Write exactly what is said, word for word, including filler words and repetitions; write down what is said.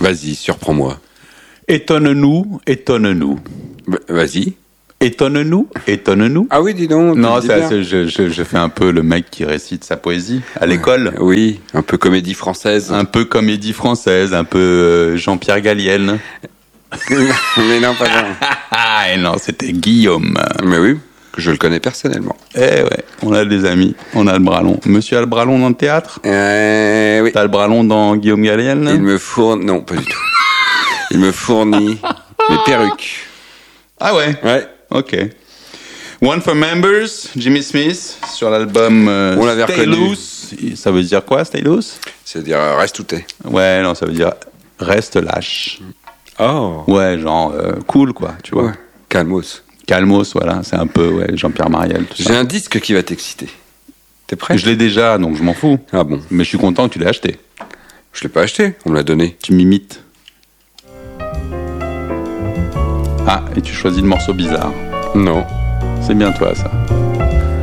Vas-y, surprends-moi. Étonne-nous, étonne-nous. Bah, vas-y. Étonne-nous, étonne-nous. Ah oui, dis donc. Non, tu le dis c'est bien. assez- je, je, je fais un peu le mec qui récite sa poésie à l'école. Oui, un peu comédie française. Un peu comédie française, un peu euh, Jean-Pierre Gallienne. Mais non, pas vraiment. Ah, et non, c'était Guillaume. Mais oui, que je le connais personnellement. Eh ouais, on a des amis, on a le bras long. Monsieur a le bras long dans le théâtre? Euh, oui. T'as le bras long dans Guillaume Gallienne? Il me fournit... Non, pas du tout. Il me fournit mes perruques. Ah ouais? Ouais. Ok. One for Members, Jimmy Smith, sur l'album euh, On l'avait Stay reconnu. Loose. Ça veut dire quoi, Stay Loose? C'est-à-dire, euh, reste où t'es. Ouais, non, ça veut dire reste lâche. Oh. Ouais, genre euh, cool, quoi, tu vois. Ouais. Calmos. Calmos, voilà, c'est un peu ouais, Jean-Pierre Mariel, tout J'ai ça. un disque qui va t'exciter. T'es prêt? Je l'ai déjà, donc je m'en fous. Ah bon. Mais je suis content que tu l'aies acheté. Je l'ai pas acheté, on me l'a donné. Tu m'imites. Ah, et tu choisis le morceau bizarre. Non. C'est bien toi, ça.